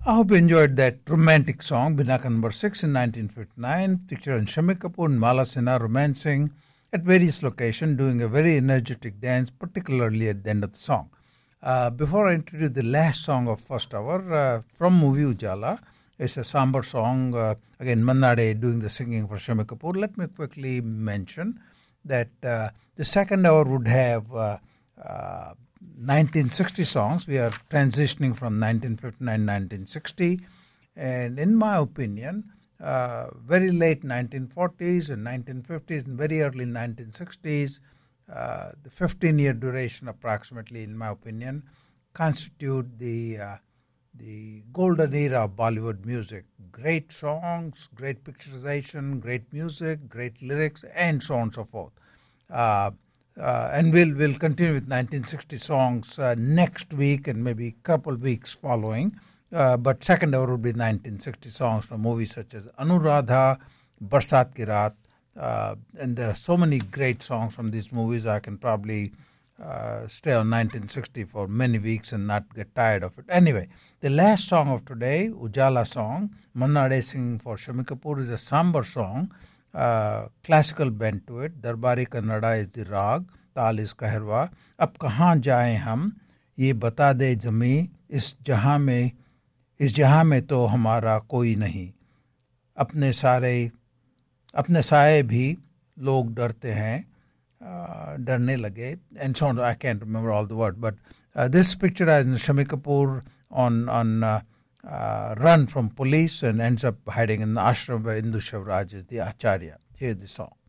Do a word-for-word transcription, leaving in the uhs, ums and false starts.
I hope you enjoyed that romantic song, Binaka number six in nineteen fifty-nine, featuring Shami Kapoor and Mala Sinha romancing at various locations, doing a very energetic dance, particularly at the end of the song. Uh, before I introduce the last song of first hour, uh, from movie Ujala, it's a somber song, uh, again Manna Dey doing the singing for Shami Kapoor. Let me quickly mention that uh, the second hour would have uh, uh, nineteen sixty songs. We are transitioning from nineteen fifty-nine to nineteen sixty, and in my opinion, uh, very late nineteen forties and nineteen fifties and very early nineteen sixties, uh, the fifteen-year duration approximately, in my opinion, constitute the uh, the golden era of Bollywood music. Great songs, great picturization, great music, great lyrics, and so on and so forth. Uh, uh, and we'll we'll continue with nineteen sixty songs uh, next week and maybe couple weeks following. Uh, but second hour will be nineteen sixty songs from movies such as Anuradha, Barsat Ki Raat, uh, and there are so many great songs from these movies. I can probably uh, stay on nineteen sixty for many weeks and not get tired of it. Anyway, the last song of today, Ujala song, Manna Dey singing for Shami Kapoor, is a somber song. Uh, classical bent to it. Darbari Kannada is the rag, ताल is Kaharwa. अब कहाँ जाएं हम, ये बता दे जमी, इस जहां में इस जहां में तो हमारा कोई नहीं. अपने सारे अपने साए भी लोग डरते हैं, uh, डरने लगे, and so on. I can't remember all the words, but uh, this picturizes Shami Kapoor on on uh, Uh, run from police and ends up hiding in the ashram where Indu Shivraj is the Acharya. Here's the song.